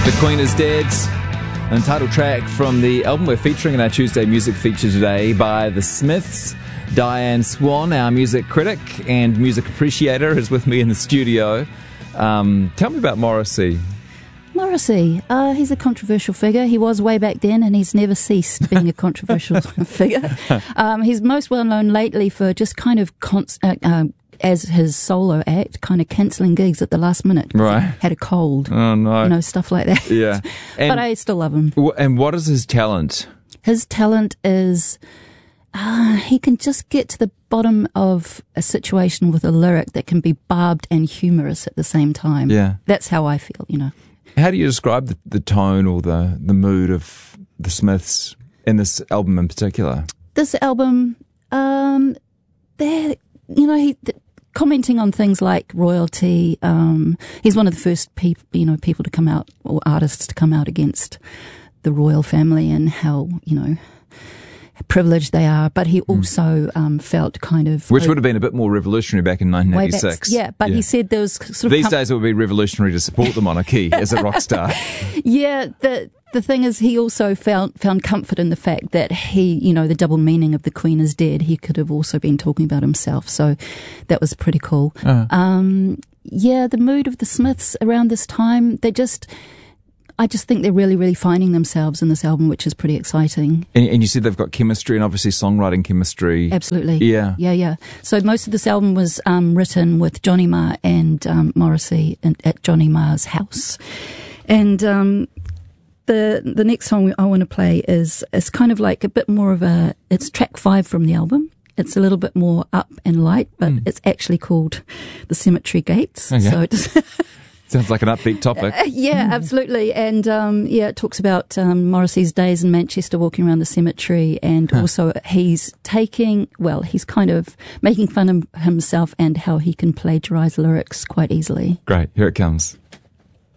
The Queen is Dead, an title track from the album we're featuring in our Tuesday music feature today by The Smiths. Diane Swan, our music critic and music appreciator, is with me in the studio. Tell me about Morrissey. Morrissey, he's a controversial figure. He was way back then, and he's never ceased being a controversial figure. He's most well known lately for just kind of as his solo act, kind of cancelling gigs at the last minute. Right. He had a cold. Oh, no. You know, stuff like that. Yeah. But I still love him. And what is his talent? His talent is he can just get to the bottom of a situation with a lyric that can be barbed and humorous at the same time. Yeah. That's how I feel, you know. How do you describe the tone or the mood of the Smiths in this album in particular? This album, commenting on things like royalty. He's one of the first people to come out, or artists to come out against the royal family and how, privileged they are. But he also felt kind of... Which would have been a bit more revolutionary back in 1986. He said there was sort of... These days it would be revolutionary to support the monarchy as a rock star. Yeah, the thing is, he also found comfort in the fact that he, the double meaning of the Queen is dead, he could have also been talking about himself. So that was pretty cool. The mood of the Smiths around this time, I just think they're really, really finding themselves in this album, which is pretty exciting. And you said they've got chemistry and obviously songwriting chemistry. Absolutely. Yeah. Yeah. So most of this album was written with Johnny Marr and Morrissey at Johnny Marr's house. And the next song I want to play is kind of like a bit more of it's track 5 from the album. It's a little bit more up and light, but it's actually called The Cemetery Gates. Okay. So it's... Sounds like an upbeat topic. Yeah, absolutely. And it talks about Morrissey's days in Manchester walking around the cemetery, and also he's kind of making fun of himself and how he can plagiarise lyrics quite easily. Great, here it comes.